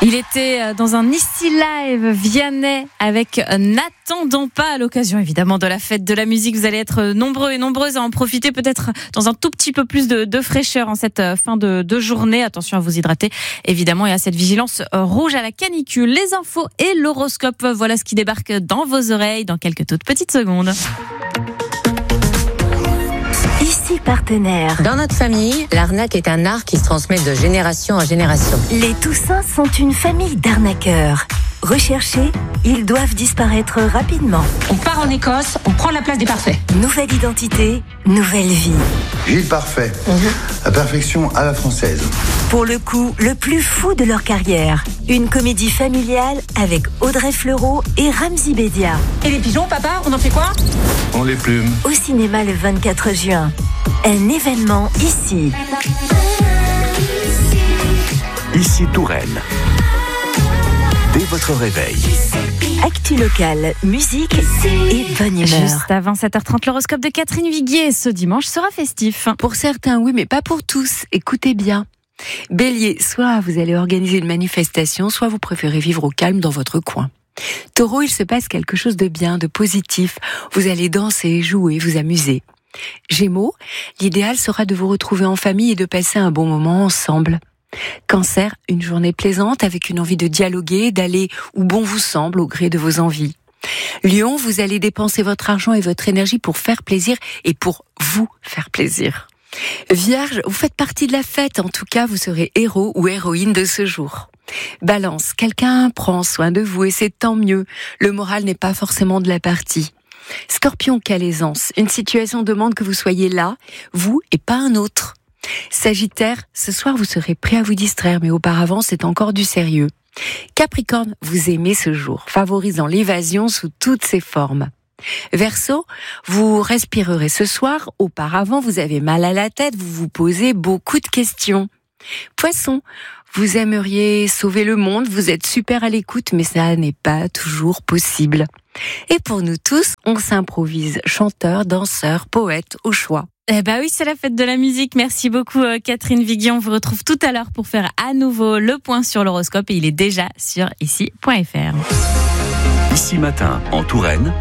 Il était dans un Ici Live Vianney avec N'attendons pas, à l'occasion évidemment de la fête de la musique. Vous allez être nombreux et nombreuses à en profiter, peut-être dans un tout petit peu plus de fraîcheur en cette fin de journée. Attention à vous hydrater évidemment et à cette vigilance rouge à la canicule. Les infos et l'horoscope, voilà ce qui débarque dans vos oreilles dans quelques toutes petites secondes. Ici Partenaire. Dans notre famille, l'arnaque est un art qui se transmet de génération en génération. Les Toussins sont une famille d'arnaqueurs. Recherchés, ils doivent disparaître rapidement. On part en Écosse, on prend la place des parfaits. Nouvelle identité, nouvelle vie. Gilles Parfait, la perfection à la française. Pour le coup, le plus fou de leur carrière. Une comédie familiale avec Audrey Fleurot et Ramzy Bedia. Et les pigeons, papa, on en fait quoi? On les plume. Au cinéma le 24 juin. Un événement ici. Ici Touraine. Dès votre réveil. Actu locale, musique et bonne humeur. Juste avant 7h30, l'horoscope de Catherine Viguier ce dimanche sera festif. Pour certains, oui, mais pas pour tous. Écoutez bien. Bélier, soit vous allez organiser une manifestation, soit vous préférez vivre au calme dans votre coin. Taureau, il se passe quelque chose de bien, de positif. Vous allez danser, jouer, vous amuser. Gémeaux, l'idéal sera de vous retrouver en famille et de passer un bon moment ensemble. Cancer, une journée plaisante avec une envie de dialoguer, d'aller où bon vous semble au gré de vos envies. Lion, vous allez dépenser votre argent et votre énergie pour faire plaisir et pour vous faire plaisir. Vierge, vous faites partie de la fête, en tout cas vous serez héros ou héroïne de ce jour. Balance, quelqu'un prend soin de vous et c'est tant mieux, le moral n'est pas forcément de la partie. Scorpion, quelle aisance, une situation demande que vous soyez là, vous et pas un autre. Sagittaire, ce soir vous serez prêt à vous distraire, mais auparavant c'est encore du sérieux. Capricorne, vous aimez ce jour, favorisant l'évasion sous toutes ses formes. Verseau, vous respirerez ce soir, auparavant vous avez mal à la tête, vous vous posez beaucoup de questions. Poisson, vous aimeriez sauver le monde, vous êtes super à l'écoute, mais ça n'est pas toujours possible. Et pour nous tous, on s'improvise chanteur, danseur, poète au choix. Eh ben oui, c'est la fête de la musique. Merci beaucoup Catherine Viguier. On vous retrouve tout à l'heure pour faire à nouveau le point sur l'horoscope et il est déjà sur ici.fr. Ici Matin en Touraine,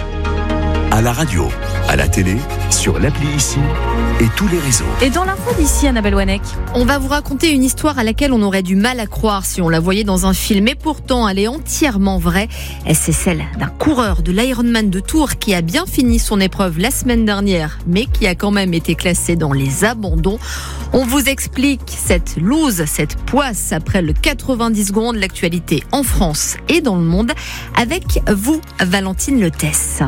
à la radio, à la télé, sur l'appli Ici et tous les réseaux. Et dans l'info d'ici, Annabelle Wanek, on va vous raconter une histoire à laquelle on aurait du mal à croire si on la voyait dans un film, et pourtant elle est entièrement vraie. Et c'est celle d'un coureur de l'Ironman de Tours qui a bien fini son épreuve la semaine dernière, mais qui a quand même été classé dans les abandons. On vous explique cette loose, cette poisse après le 90 secondes, l'actualité en France et dans le monde, avec vous, Valentine Letesse.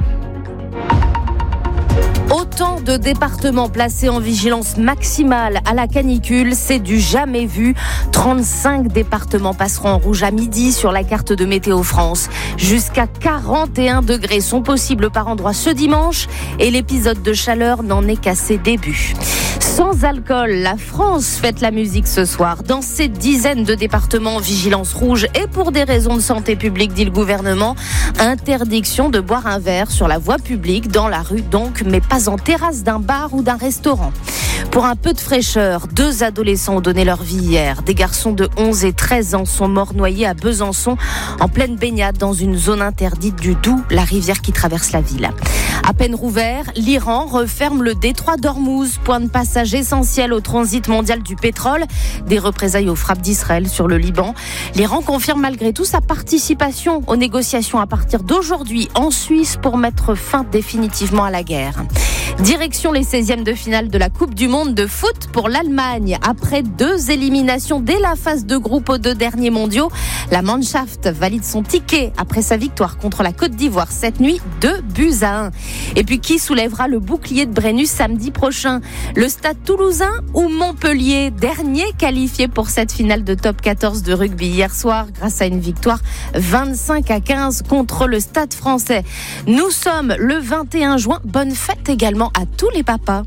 Autant de départements placés en vigilance maximale à la canicule, c'est du jamais vu. 35 départements passeront en rouge à midi sur la carte de Météo France. Jusqu'à 41 degrés sont possibles par endroit ce dimanche et l'épisode de chaleur n'en est qu'à ses débuts. Sans alcool, la France fête la musique ce soir. Dans ces dizaines de départements en vigilance rouge et pour des raisons de santé publique, dit le gouvernement, interdiction de boire un verre sur la voie publique, dans la rue donc, mais pas en terrasse d'un bar ou d'un restaurant. Pour un peu de fraîcheur, 2 adolescents ont donné leur vie hier. Des garçons de 11 et 13 ans sont morts noyés à Besançon, en pleine baignade dans une zone interdite du Doubs, la rivière qui traverse la ville. À peine rouvert, l'Iran referme le détroit d'Ormuz, point de passage essentiel au transit mondial du pétrole. Des représailles aux frappes d'Israël sur le Liban. L'Iran confirme malgré tout sa participation aux négociations à partir d'aujourd'hui en Suisse pour mettre fin définitivement à la guerre. Direction les 16e de finale de la Coupe du Monde de foot pour l'Allemagne. Après 2 éliminations dès la phase de groupe aux 2 derniers mondiaux, la Mannschaft valide son ticket après sa victoire contre la Côte d'Ivoire cette nuit, 2-1. Et puis qui soulèvera le bouclier de Brennus samedi prochain? Le Stade Toulousain ou Montpellier, dernier qualifié pour cette finale de top 14 de rugby hier soir grâce à une victoire 25-15 contre le Stade Français. Nous sommes le 21 juin. Bonne fête également à tous les papas.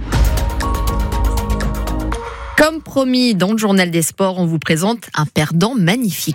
Comme promis, dans le journal des sports, on vous présente un perdant magnifique.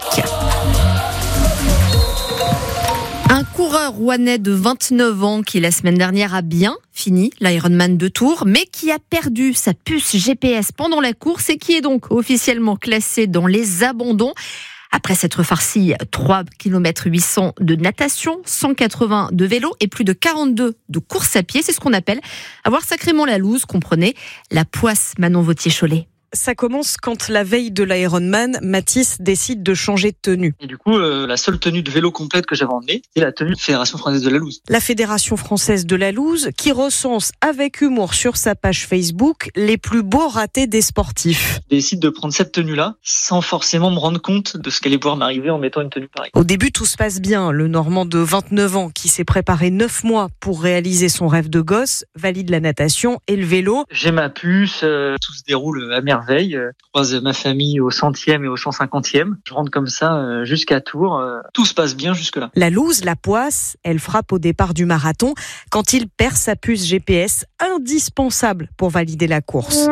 Un coureur rouennais de 29 ans qui, la semaine dernière, a bien fini l'Ironman de Tours, mais qui a perdu sa puce GPS pendant la course et qui est donc officiellement classé dans les abandons. Après s'être farci 3 km 800 de natation, 180 de vélo et plus de 42 de course à pied, c'est ce qu'on appelle avoir sacrément la loose, comprenez, la poisse. Manon Vautier-Cholet. Ça commence quand la veille de l'Ironman, Mathis décide de changer de tenue. Et du coup, la seule tenue de vélo complète que j'avais emmenée, c'est la tenue de Fédération Française de la Loose. La Fédération Française de la Loose, qui recense avec humour sur sa page Facebook les plus beaux ratés des sportifs. Je décide de prendre cette tenue-là, sans forcément me rendre compte de ce qu'allait pouvoir m'arriver en mettant une tenue pareille. Au début, tout se passe bien. Le Normand de 29 ans, qui s'est préparé 9 mois pour réaliser son rêve de gosse, valide la natation et le vélo. J'ai ma puce, tout se déroule à merveille. Je croise ma famille au 100e et au 150e. Je rentre comme ça jusqu'à Tours. Tout se passe bien jusque-là. La loose, la poisse, elle frappe au départ du marathon quand il perd sa puce GPS, indispensable pour valider la course.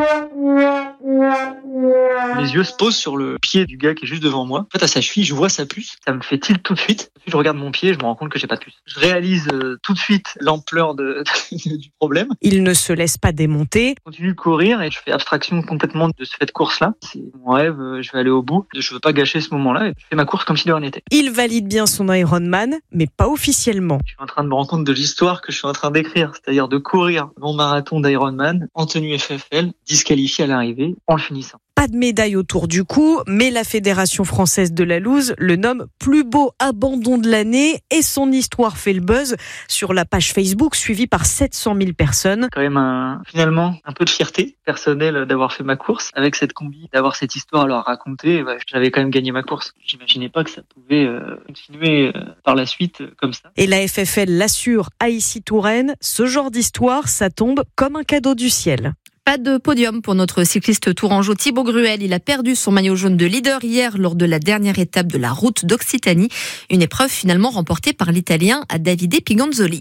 Mes yeux se posent sur le pied du gars qui est juste devant moi. En fait, à sa cheville, je vois sa puce. Ça me fait tilt tout de suite. Puis je regarde mon pied et je me rends compte que j'ai pas de puce. Je réalise tout de suite l'ampleur du problème. Il ne se laisse pas démonter. Je continue de courir et je fais abstraction complètement de cette course-là. C'est mon rêve, je vais aller au bout. Je veux pas gâcher ce moment-là et je fais ma course comme si de rien n'était. Il valide bien son Ironman, mais pas officiellement. Je suis en train de me rendre compte de l'histoire que je suis en train d'écrire, c'est-à-dire de courir mon marathon d'Ironman en tenue FFL, disqualifié à l'arrivée, en le finissant. Pas de médaille autour du cou, mais la Fédération Française de la Loose le nomme plus beau abandon de l'année et son histoire fait le buzz sur la page Facebook suivie par 700 000 personnes. Quand même finalement un peu de fierté personnelle d'avoir fait ma course avec cette combi, d'avoir cette histoire à leur raconter. J'avais quand même gagné ma course. J'imaginais pas que ça pouvait continuer par la suite comme ça. Et la FFL l'assure à Issy-Touraine, ce genre d'histoire, ça tombe comme un cadeau du ciel. Pas de podium pour notre cycliste tourangeau Thibaut Gruel. Il a perdu son maillot jaune de leader hier lors de la dernière étape de la route d'Occitanie. Une épreuve finalement remportée par l'Italien Davide Piganzoli.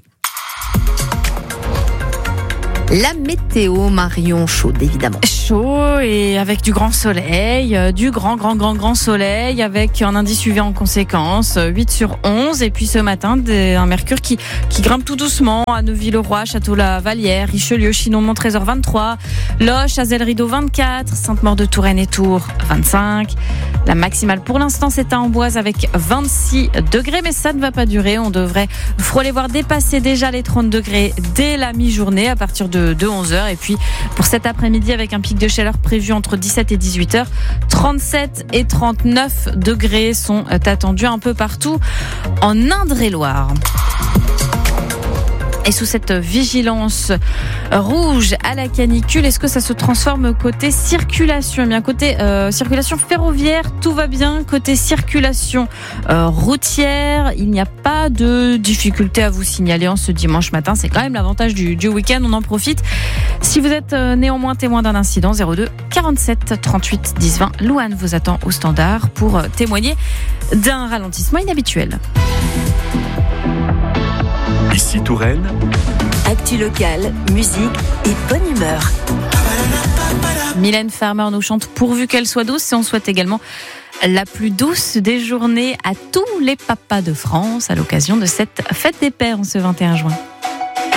La météo, Marion, chaude évidemment. Chaud et avec du grand soleil, du grand soleil avec un indice UV en conséquence, 8 sur 11. Et puis ce matin, un mercure qui grimpe tout doucement à Neuville-le-Roi, Château-la-Vallière, Richelieu, Chinon-Mont Trésor 23, Loches, Azel-Rideau 24, Sainte-Maure de Touraine et Tours 25. La maximale pour l'instant c'est à Amboise avec 26 degrés, mais ça ne va pas durer. On devrait frôler, voire dépasser déjà les 30 degrés dès la mi-journée à partir de 11h. Et puis pour cet après-midi avec un pic de chaleur prévu entre 17 et 18h, 37 et 39 degrés sont attendus un peu partout en Indre-et-Loire. Et sous cette vigilance rouge à la canicule, est-ce que ça se transforme côté circulation ? Eh bien, côté circulation ferroviaire, tout va bien. Côté circulation routière, il n'y a pas de difficulté à vous signaler en ce dimanche matin. C'est quand même l'avantage du week-end, on en profite. Si vous êtes néanmoins témoin d'un incident, 02 47 38 10 20, Louane vous attend au standard pour témoigner d'un ralentissement inhabituel. Ici Touraine. Actu locale, musique et bonne humeur. Mylène Farmer nous chante pourvu qu'elle soit douce et on souhaite également la plus douce des journées à tous les papas de France à l'occasion de cette fête des pères en ce 21 juin.